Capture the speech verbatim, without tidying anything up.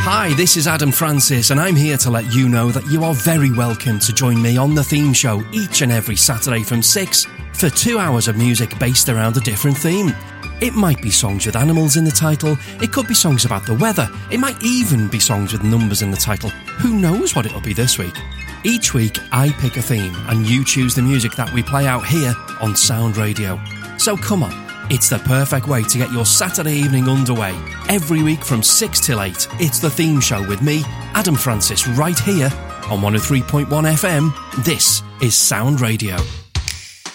Hi, this is Adam Francis, and I'm here to let you know that you are very welcome to join me on The Theme Show each and every Saturday from six for two hours of music based around a different theme. It might be songs with animals in the title, it could be songs about the weather, it might even be songs with numbers in the title. Who knows what it'll be this week? Each week, I pick a theme, and you choose the music that we play out here on Sound Radio. So come on. It's the perfect way to get your Saturday evening underway. Every week from six till eight, it's The Theme Show with me, Adam Francis, right here on one oh three point one F M. This is Sound Radio.